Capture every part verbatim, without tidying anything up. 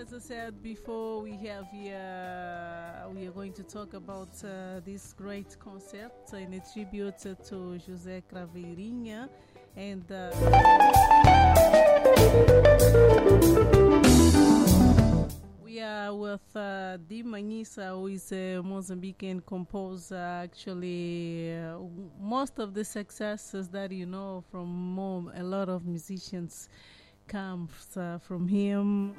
as I said before, we have here, we are going to talk about uh, this great concept in a tribute to José Craveirinha. And uh, we are with uh, Di Manhissa, who is a Mozambican composer. Actually, uh, most of the successes that you know from Mom, a lot of musicians comes uh, from him.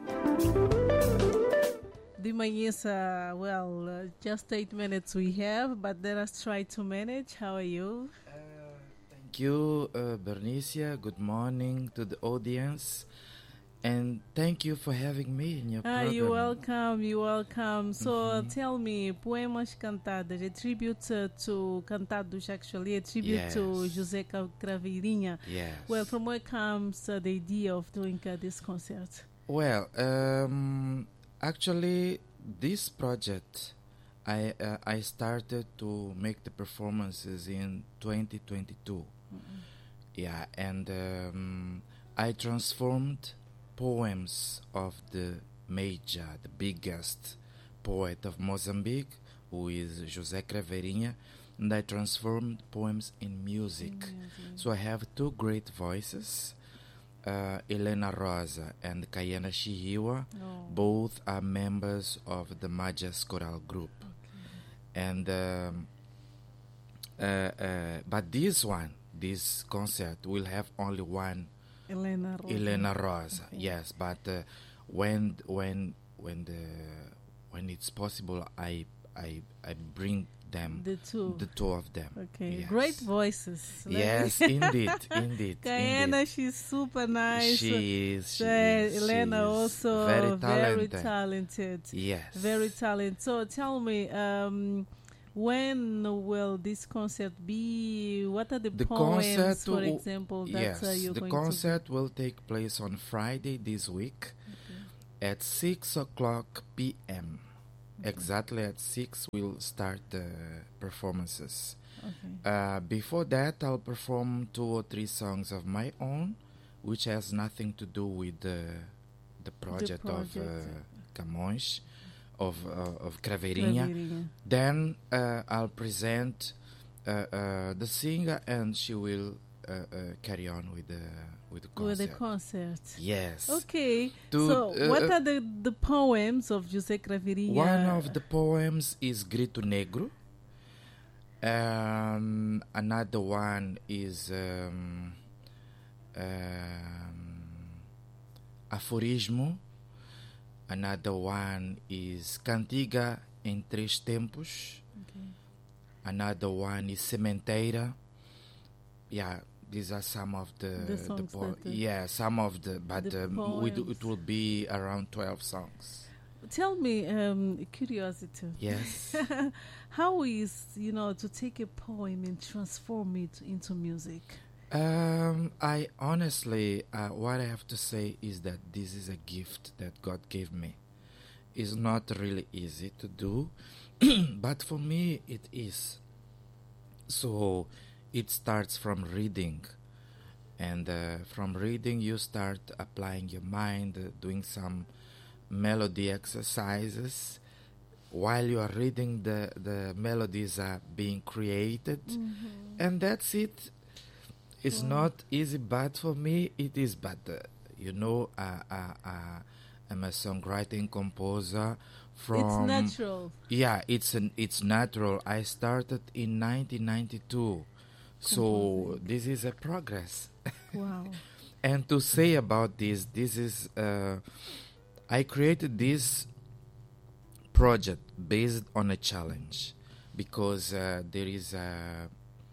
Di Manhissa, well, uh, just eight minutes we have, but let us try to manage. How are you? Uh, thank you, uh, Bernicia. Good morning to the audience. And thank you for having me in your ah, program. You're welcome, you're welcome. So Mm-hmm. tell me, poemas cantadas, a tribute uh, to cantados actually, a tribute Yes. to José Craveirinha. Yes. Well, from where comes uh, the idea of doing uh, this concert? Well, um, actually, this project, I uh, I started to make the performances in twenty twenty-two. Mm-hmm. Yeah, and um, I transformed poems of the major, the biggest poet of Mozambique, who is José Craveirinha, and I transformed poems in music. In music. So I have two great voices, uh, Helena Rosa and Kayana Shihiwa. Oh. Both are members of the Majas Choral Group. Okay. And um, uh, uh, but this one, this concert will have only one Helena Rosa. Helena Rosa, Okay. yes. But uh, when when when the when it's possible, I I I bring them, The two. the two of them. Okay, Yes. great voices. Let Yes, me- indeed, indeed, Kayana, indeed. she's super nice. She is. She Uh, is, she Elena is also very very talented. talented. Yes. Very talented. So tell me, um, when will this concert be? What are the, The poems, concert for will- example, that Yes, uh, you're the going concert will take place on Friday this week to? at six o'clock p m. Exactly at six, we'll start the performances. Okay. Uh, before that, I'll perform two or three songs of my own, which has nothing to do with the the project, of project. uh, Camões, of uh, of Craveirinha. Craveirinha. Then uh, I'll present uh, uh, the singer, and she will uh, uh, carry on with the with the concert. With the concert. Yes. Okay. To, so uh, what uh, are the, the poems of José Craveirinha? One of the poems is Grito Negro. Um, another one is um, um, Aforismo. Another one is Cantiga em Três Tempos. Okay. Another one is Sementeira. Yeah, these are some of the, The songs po- that the- yeah, some of the, but the um, we do, poems. it will be around twelve songs. Tell me, um, curiosity. Yes. How is, you know, to take a poem and transform it into music? Um, I honestly, uh, what I have to say is that this is a gift that God gave me. It's not really easy to do, but for me it is. So it starts from reading, and uh, from reading you start applying your mind, uh, doing some melody exercises. While you are reading, the, the melodies are being created, and that's it. It's Wow. not easy, but for me it is. But uh, you know, uh, uh, uh, I'm a songwriting composer from. It's natural. Yeah, it's an it's natural. I started in nineteen ninety-two, so Composing. this is a progress. Wow. And to say about this, this is uh, I created this project based on a challenge, because uh, there is a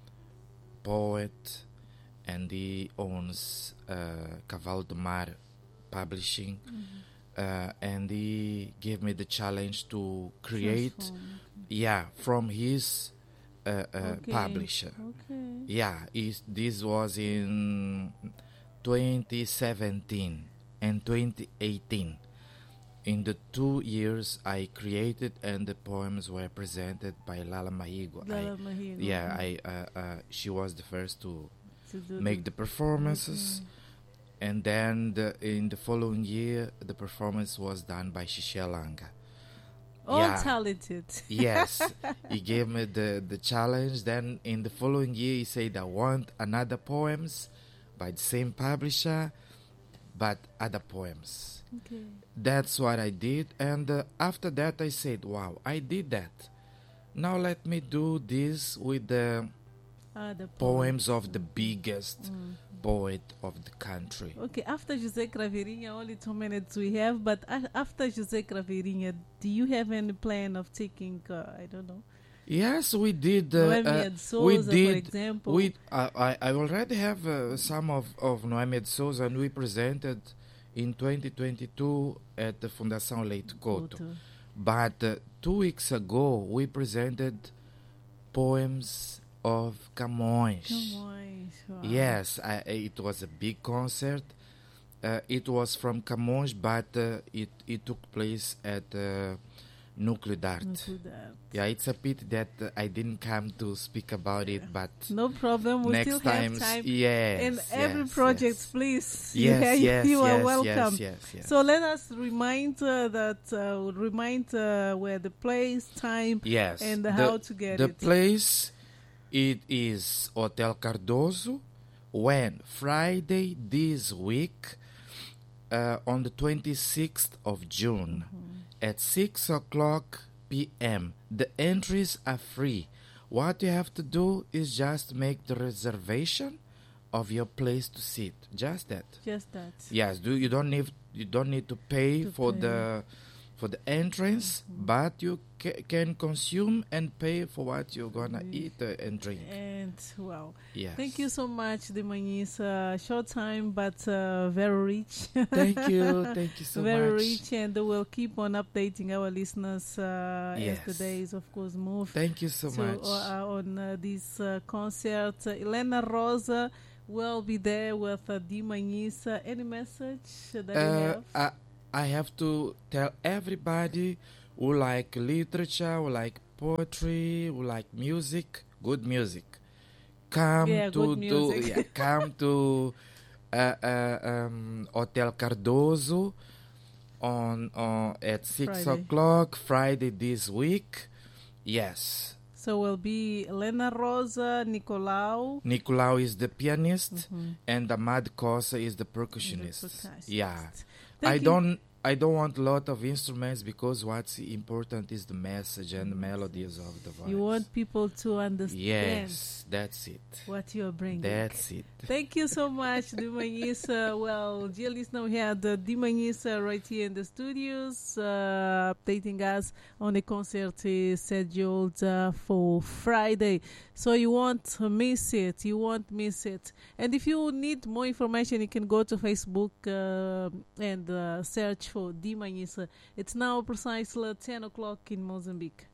poet and he owns uh, Cavalo do Mar Publishing, uh, and he gave me the challenge to create, Transform. yeah, from his uh, uh, Okay. publisher. Okay. Yeah, is this was in twenty seventeen and twenty eighteen. In the two years I created, and the poems were presented by Lala Mahigo. Lala I, Mahigo, yeah, okay. I uh, uh, she was the first to To do make the performances, And then the, in the following year, the performance was done by Xixelanga. All yeah. talented. Yes. He gave me the, the challenge. Then in the following year, he said, I want another poems by the same publisher, but other poems. Okay. That's what I did. And uh, after that, I said, wow, I did that. Now let me do this with the Uh, the poems of the biggest Mm. poet of the country. Okay, after José Craveirinha, only two minutes we have, but a- after José Craveirinha, do you have any plan of taking, uh, I don't know, Yes, we did. Uh, Noemi uh, de Souza, we for did. example? We uh, I I already have uh, some of of Noemi de Souza, and we presented in twenty twenty-two at the Fundação Leite Couto. Couto. But uh, two weeks ago, we presented poems of Camões. Camões, wow. Yes, I, it was a big concert. Uh, it was from Camões, but uh, it it took place at uh, Núcleo d'Arte. Into that. Yeah, it's a pity that uh, I didn't come to speak about it, but No problem, we next still time, have time. yes, In every yes, project, yes. please. Yes, yeah, yes, you are yes, welcome. yes, yes, yes. So let us remind uh, that uh, remind uh, where the place, time, Yes, and the, how to get the it. place. It is Hotel Cardoso. When Friday this week, uh, on the twenty-sixth of June, Mm-hmm. at six o'clock p m. The entries are free. What you have to do is just make the reservation of your place to sit. Just that. Just that. Yes, do you don't need you don't need to pay To for pay. the for the entrance, but you ca- can consume and pay for what you're gonna Mm. eat uh, and drink. And wow. Yes. Thank you so much, De Maniz. Uh, short time, but uh, very rich. Thank you. Thank you so very much. rich, and we'll keep on updating our listeners uh, Yes. as the days, of course, move. Thank you so to, much. Uh, on uh, this uh, concert. Uh, Helena Rosa will be there with uh, De Maniz. Uh, any message that you Uh, have? I, I have to tell everybody who like literature, who like poetry, who like music, good music. Come Yeah, to good do music. yeah, come to uh, uh, um, Hotel Cardoso on, on at six Friday. o'clock Friday this week. Yes, So will be Helena Rosa, Nicolau. Nicolau is the pianist, Mhm. and Ahmad Kosa is the percussionist. percussionist. Yeah, Thank I you. don't. I don't want a lot of instruments because what's important is the message and the melodies of the voice. You want people to understand Yes, that's it. what you're bringing. That's it. Thank you so much, De Maniz. Uh, well, dear listener, we had uh, De Maniz uh, right here in the studios, uh, updating us on the concert uh, scheduled uh, for Friday. So you won't miss it. You won't miss it. And if you need more information, you can go to Facebook uh, and uh, search for De Maniz. It's now precisely ten o'clock in Mozambique.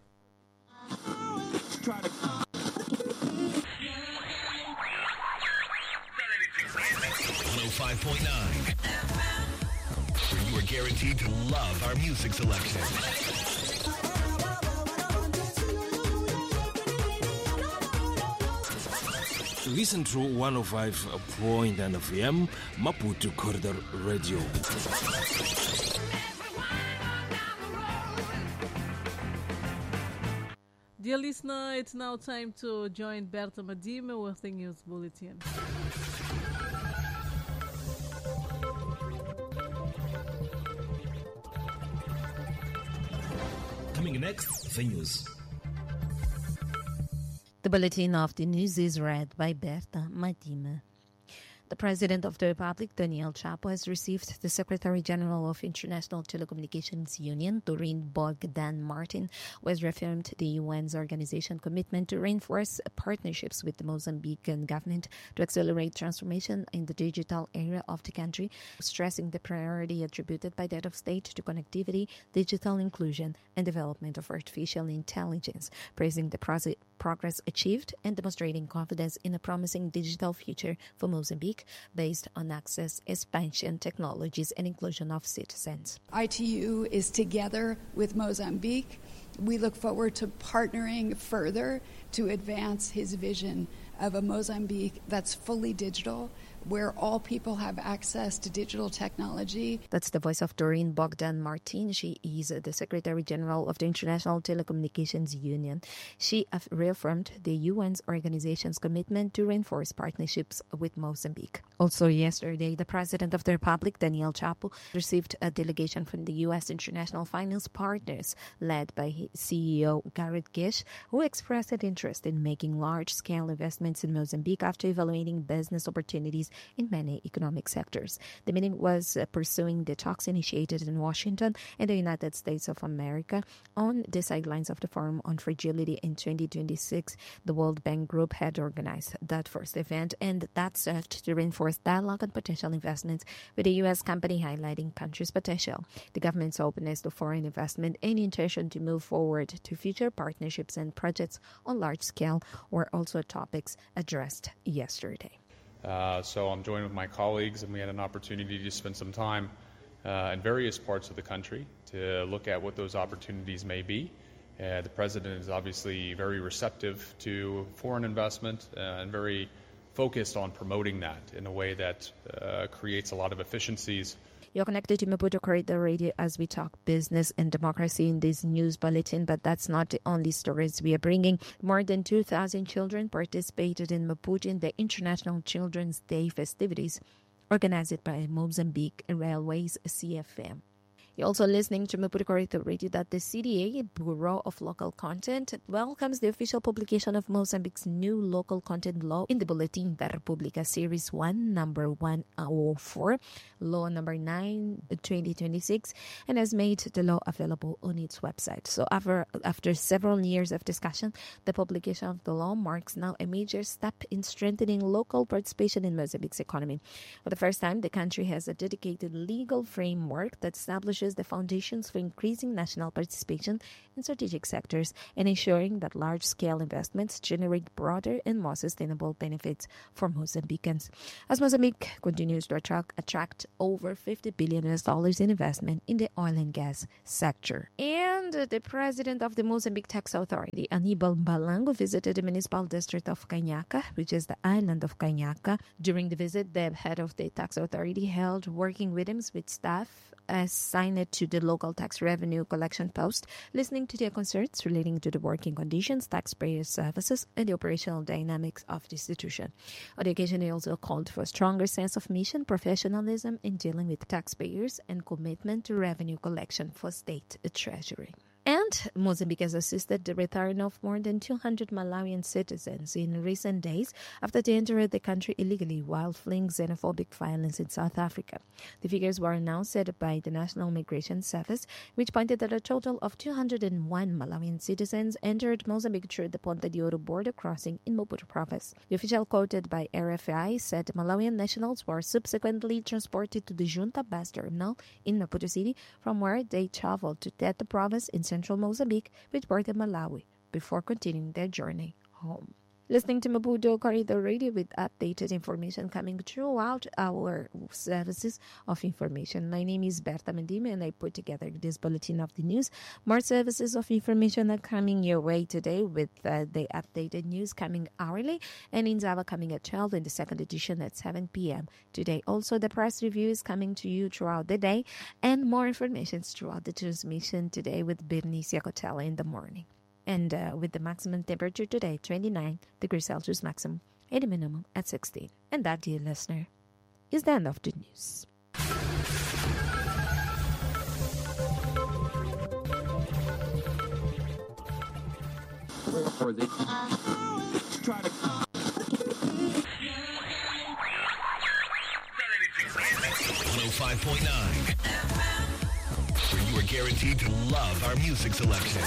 one oh five point nine, where you are guaranteed to love our music selection. Listen to one oh five point nine F M, Maputo Corridor Radio. Dear listener, it's now time to join Berta Madime with the News Bulletin. Coming next, the news. The bulletin of the news is read by Berta Madime. The President of the Republic, Daniel Chapo, has received the Secretary General of International Telecommunications Union, Doreen Bogdan Martin, who has reaffirmed the U N's organization commitment to reinforce partnerships with the Mozambican government to accelerate transformation in the digital area of the country, stressing the priority attributed by the head of state to connectivity, digital inclusion, and development of artificial intelligence, praising the pro- progress achieved and demonstrating confidence in a promising digital future for Mozambique, based on access, expansion, technologies, and inclusion of citizens. I T U is together with Mozambique. We look forward to partnering further to advance his vision of a Mozambique that's fully digital, where all people have access to digital technology. That's the voice of Doreen Bogdan Martin. She is the Secretary General of the International Telecommunications Union. She reaffirmed the U N's organization's commitment to reinforce partnerships with Mozambique. Also yesterday, the President of the Republic, Daniel Chapo, received a delegation from the U S International Finance Partners, led by C E O Gareth Gish, who expressed an interest in making large-scale investments in Mozambique after evaluating business opportunities in many economic sectors. The meeting was uh, pursuing the talks initiated in Washington and the United States of America on the sidelines of the Forum on Fragility in twenty twenty-six. The World Bank Group had organized that first event, and that served to reinforce dialogue on potential investments with a U S company, highlighting country's potential, the government's openness to foreign investment, and intention to move forward to future partnerships and projects on large scale were also topics addressed yesterday. Uh, so I'm joined with my colleagues, and we had an opportunity to spend some time uh, in various parts of the country to look at what those opportunities may be. Uh, the President is obviously very receptive to foreign investment uh, and very focused on promoting that in a way that uh, creates a lot of efficiencies. You're connected to Maputo Corridor Radio as we talk business and democracy in this news bulletin, but that's not the only stories we are bringing. More than two thousand children participated in Maputo in the International Children's Day festivities organized by Mozambique Railways C F M. You're also listening to Maputo Corridor Radio that the C D A, Bureau of Local Content, welcomes the official publication of Mozambique's new local content law in the Bulletin da República Series one, number one oh four, law number nine, twenty twenty-six, and has made the law available on its website. So after, after several years of discussion, the publication of the law marks now a major step in strengthening local participation in Mozambique's economy. For the first time, the country has a dedicated legal framework that establishes the foundations for increasing national participation in strategic sectors and ensuring that large-scale investments generate broader and more sustainable benefits for Mozambicans. As Mozambique continues to attract, attract over fifty billion U S dollars in investment in the oil and gas sector. And the President of the Mozambique Tax Authority, Anibal Balango, visited the municipal district of Cañaca, which is the island of Cañaca. During the visit, the head of the tax authority held working meetings with staff assigned to the local tax revenue collection post, listening to their concerns relating to the working conditions, taxpayer services, and the operational dynamics of the institution. On the occasion, they also called for a stronger sense of mission, professionalism in dealing with taxpayers, and commitment to revenue collection for state treasury. And Mozambique has assisted the return of more than two hundred Malawian citizens in recent days after they entered the country illegally while fleeing xenophobic violence in South Africa. The figures were announced by the National Migration Service, which pointed that a total of two hundred one Malawian citizens entered Mozambique through the Ponta de Ouro border crossing in Maputo province. The official quoted by R F I said Malawian nationals were subsequently transported to the Junta bus terminal in Maputo City, from where they traveled to Teta province in central Mozambique with birth in Malawi before continuing their journey home. Listening to Maputo Corridor Radio with updated information coming throughout our services of information. My name is Berta Mendime, and I put together this bulletin of the news. More services of information are coming your way today, with uh, the updated news coming hourly, and in Zava coming at twelve, in the second edition at seven p.m. today. Also, the press review is coming to you throughout the day, and more information throughout the transmission today with Bernice Cotella in the morning. And uh, with the maximum temperature today, twenty-nine degrees Celsius maximum, and the minimum at sixteen. And that, dear listener, is the end of the news. one oh five point nine, where you are guaranteed to love our music selection.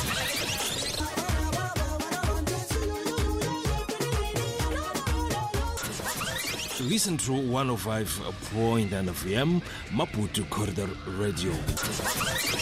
Listen to one oh five point nine F M, Maputo Corridor Radio.